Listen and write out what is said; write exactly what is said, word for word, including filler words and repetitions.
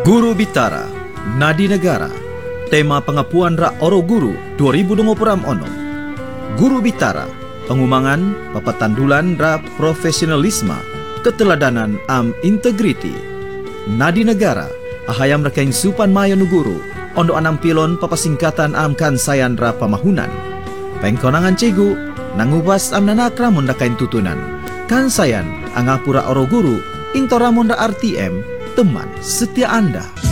Guru Bitara, Nadi Negara, tema pengapuan Ra Oro Guru dua ribu dua puluh ono. Guru Bitara, pengumangan, papatandulan Ra profesionalisme, keteladanan am integriti. Nadi Negara, ahayam rekain supan mayo nu guru, ondo anam pilon papasingkatan am kansayan Ra pamahunan. Pengkonangan cegu, nangubas am nanakramun rakain tutunan. Kansayan, angapura Oro Guru, intoramon Ra R T M, teman setia Anda.